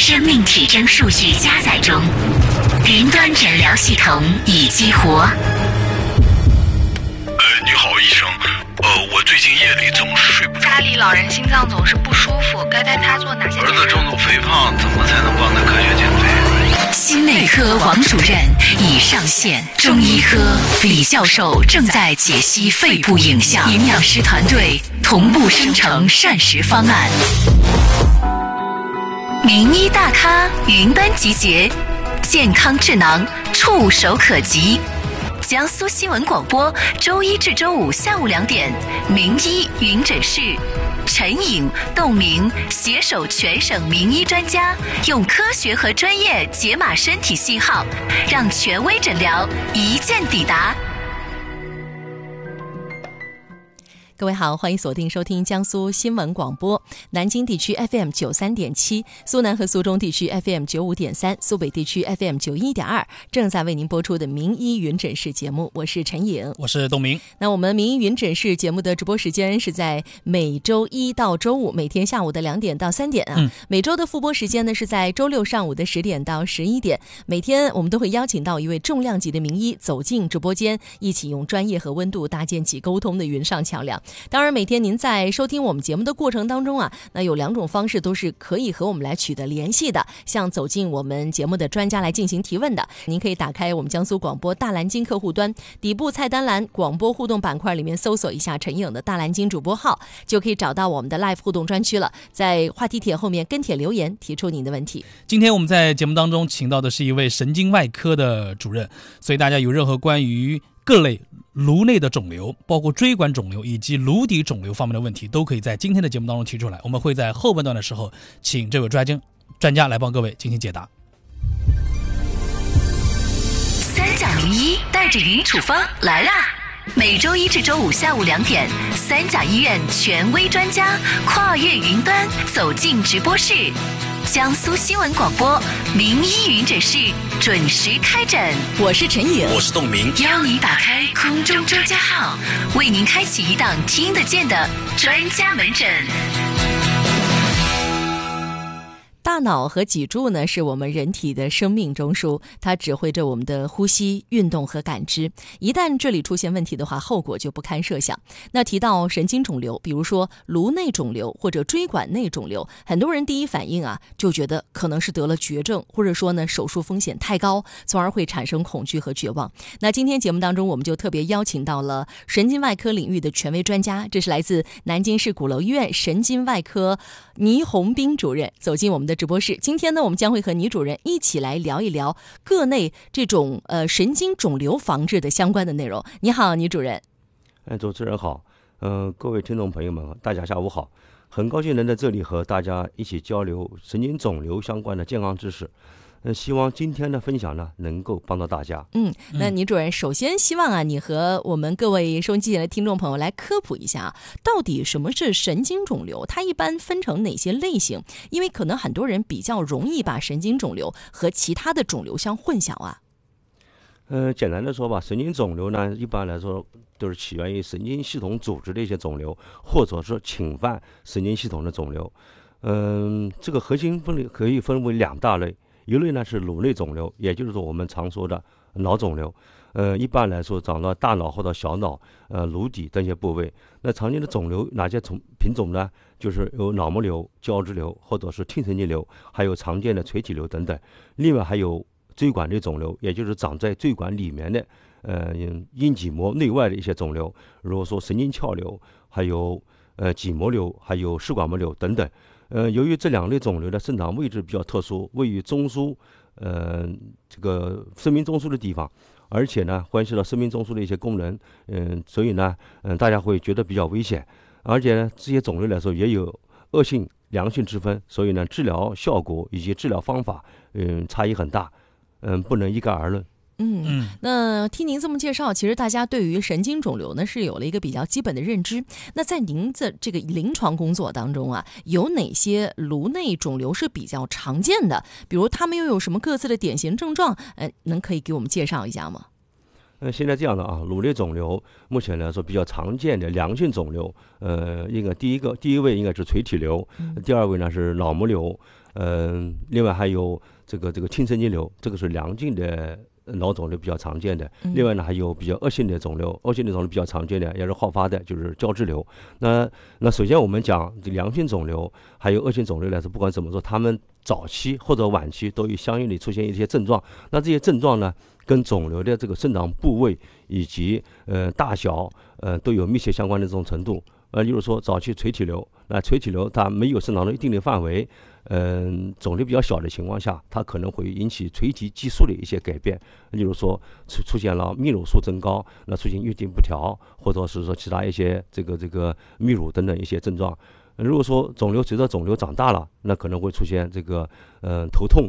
生命体征数据加载中，云端诊疗系统已激活。 你好，医生。我最近夜里总是睡不着。 家里老人心脏总是不舒服，该带他做哪些？ 儿子重度肥胖，怎么才能帮他科学减肥？ 心内科王主任已上线，中医科李教授正在解析肺部影像，营养师团队同步生成膳食方案。名医大咖云端集结，健康智囊触手可及。江苏新闻广播，周一至周五下午2点，名医云诊室，陈颖、窦明携手全省名医专家，用科学和专业解码身体信号，让权威诊疗一键抵达。各位好，欢迎锁定收听江苏新闻广播，南京地区 FM 93.7，苏南和苏中地区 FM 95.3，苏北地区 FM 91.2，正在为您播出的名医云诊室节目，我是陈颖， 我是董明。 那我们名医云诊室节目的直播时间是在每周一到周五每天下午的2点到3点啊，每周的复播时间呢是在周六上午的10点到11点。每天我们都会邀请到一位重量级的名医走进直播间，一起用专业和温度搭建起沟通的云上桥梁。当然每天您在收听我们节目的过程当中啊，那有2种方式都是可以和我们来取得联系的，像走进我们节目的专家来进行提问的，您可以打开我们江苏广播大蓝鲸客户端，底部菜单栏广播互动板块里面搜索一下陈颖的大蓝鲸主播号，就可以找到我们的 live 互动专区了，在话题帖后面跟帖留言提出您的问题。 今天我们在节目当中请到的是一位神经外科的主任，所以大家有任何关于各类颅内的肿瘤，包括椎管肿瘤以及颅底肿瘤方面的问题，都可以在今天的节目当中提出来，我们会在后半段的时候请这位专家来帮各位进行解答。 三甲名医带着云处方来啦！每周一至周五下午2点，三甲医院权威专家跨越云端走进直播室，江苏新闻广播名医云诊室准时开诊。我是陈颖， 我是董明， 邀您打开空中专家号，为您开启一档听得见的专家门诊。大脑和脊柱呢，是我们人体的生命中枢，它指挥着我们的呼吸、运动和感知。一旦这里出现问题的话，后果就不堪设想。那提到神经肿瘤，比如说颅内肿瘤或者椎管内肿瘤，很多人第一反应啊，就觉得可能是得了绝症，或者说呢手术风险太高，从而会产生恐惧和绝望。那今天节目当中，我们就特别邀请到了神经外科领域的权威专家，这是来自南京市鼓楼医院神经外科倪红斌主任，走进我们的直播室。今天呢，我们将会和倪主任一起来聊一聊个内这种神经肿瘤防治的相关的内容。你好，倪主任。 主持人好，各位听众朋友们，大家下午好，很高兴能在这里和大家一起交流神经肿瘤相关的健康知识。希望今天的分享呢，能够帮到大家。 那倪主任，首先希望啊，你和我们各位收音机前的听众朋友来科普一下，到底什么是神经肿瘤？它一般分成哪些类型？因为可能很多人比较容易把神经肿瘤和其他的肿瘤相混淆啊。 简单的说吧，神经肿瘤呢，一般来说都是起源于神经系统组织的一些肿瘤，或者是侵犯神经系统的肿瘤。这个核心分类可以分为2大类。一类呢是颅内肿瘤，也就是说我们常说的脑肿瘤，一般来说长到大脑或者小脑、颅底这些部位。那常见的肿瘤哪些品种呢？就是有脑膜瘤、胶质瘤，或者是听神经瘤，还有常见的垂体瘤等等。另外还有椎管内肿瘤，也就是长在椎管里面的阴脊膜内外的一些肿瘤，如果说神经鞘瘤，还有脊膜瘤，还有视管膜瘤等等。由于这2类肿瘤的生长位置比较特殊，位于中枢，这个生命中枢的地方，而且呢，关系到生命中枢的一些功能，所以呢，大家会觉得比较危险，而且呢，这些肿瘤来说也有恶性、良性之分，所以呢，治疗效果以及治疗方法，差异很大，不能一概而论。 那听您这么介绍，其实大家对于神经肿瘤呢是有了一个比较基本的认知。那在您的这个临床工作当中啊，有哪些颅内肿瘤是比较常见的？比如他们又有什么各自的典型症状？可以给我们介绍一下吗？ 现在这样的啊，颅内肿瘤目前来说比较常见的良性肿瘤，应该第一位应该是垂体瘤，第二位呢是脑膜瘤，另外还有这个轻神经瘤，这个是良性的脑肿瘤比较常见的。另外呢还有比较恶性的肿瘤，恶性的肿瘤比较常见的也是好发的，就是胶质瘤。那首先我们讲良性肿瘤还有恶性肿瘤来说，不管怎么说，他们早期或者晚期都有相应的出现一些症状。那这些症状呢，跟肿瘤的这个生长部位以及大小都有密切相关的这种程度。例如说早期垂体瘤，那垂体瘤它没有生长到一定的范围，肿瘤比较小的情况下，它可能会引起垂体激素的一些改变。例如说出现了泌乳素增高，那出现月经不调，或者是说其他一些这个泌乳等等一些症状。如果说随着肿瘤长大了，那可能会出现这个头痛，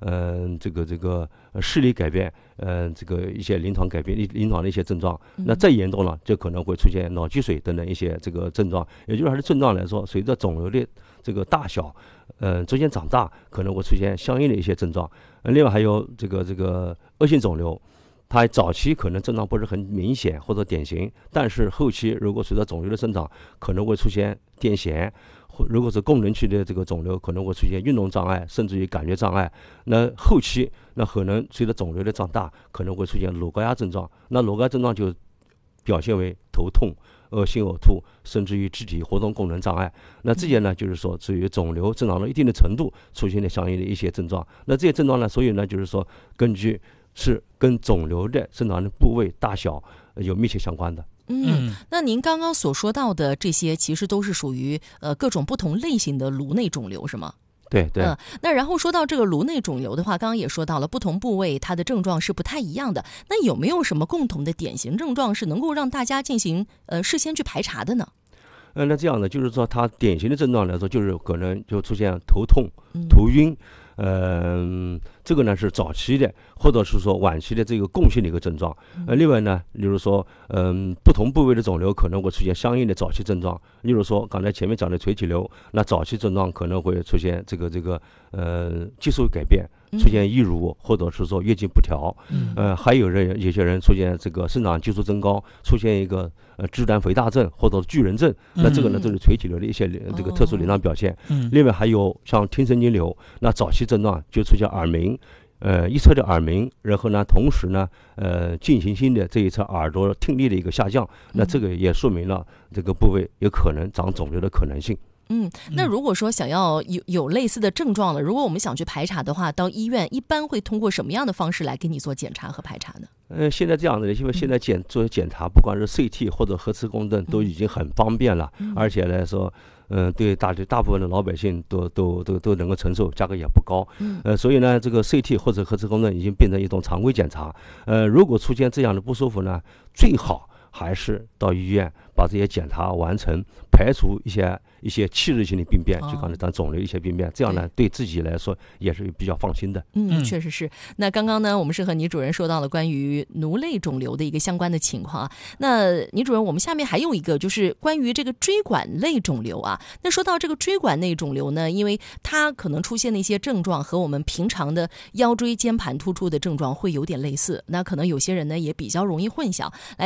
视力改变，一些临床改变、临床的一些症状。那再严重了，就可能会出现脑积水等等一些这个症状。也就是它的症状来说，随着肿瘤的这个大小，逐渐长大，可能会出现相应的一些症状。另外还有这个恶性肿瘤。它早期可能症状不是很明显或者典型，但是后期如果随着肿瘤的生长，可能会出现癫痫，或如果是功能区的这个肿瘤，可能会出现运动障碍，甚至于感觉障碍。那后期可能随着肿瘤的长大，可能会出现颅高压症状。那颅高压症状就表现为头痛、恶心呕吐，甚至于肢体活动功能障碍。那这些呢，就是说至于肿瘤增长到一定的程度，出现了相应的一些症状。那这些症状呢，所以呢，就是说根据是跟肿瘤的生长的部位大小有密切相关的。 那您刚刚所说到的这些，其实都是属于各种不同类型的颅内肿瘤，是吗？ 对。 那然后说到这个颅内肿瘤的话，刚刚也说到了不同部位它的症状是不太一样的。那有没有什么共同的典型症状是能够让大家进行事先去排查的呢？ 那这样呢，就是说它典型的症状来说，就是可能就出现头痛、头晕。这个呢是早期的，或者是说晚期的这个共性的一个症状。另外呢，例如说，不同部位的肿瘤可能会出现相应的早期症状。例如说，刚才前面讲的垂体瘤，那早期症状可能会出现激素改变，出现易乳，或者是说月经不调。还有些人出现这个生长激素增高，出现一个肢端肥大症或者巨人症。那这个呢，都是垂体瘤的一些这个特殊临床表现。另外还有像听神经瘤，那早期症状就出现耳鸣。一侧的耳鸣，然后呢，同时呢，进行性的这一侧耳朵听力的一个下降，那这个也说明了这个部位有可能长肿瘤的可能性。 那如果说想要有类似的症状了，如果我们想去排查的话，到医院一般会通过什么样的方式来给你做检查和排查呢？ 现在这样的，因为现在做检查，不管是 CT 或者核磁共振，都已经很方便了，而且来说，对大部分的老百姓都能够承受，价格也不高。所以呢，这个 CT 或者核磁共振已经变成一种常规检查。如果出现这样的不舒服呢，最好还是到医院把这些检查完成，排除一些器质性的病变，就刚才讲肿瘤一些病变，这样呢对自己来说也是比较放心的。 确实是。那刚刚呢，我们是和倪主任说到了关于颅内肿瘤的一个相关的情况啊。那倪主任，我们下面还有一个就是关于这个椎管类肿瘤啊。那说到这个椎管类肿瘤呢，因为它可能出现的一些症状和我们平常的腰椎间盘突出的症状会有点类似，那可能有些人呢也比较容易混淆。来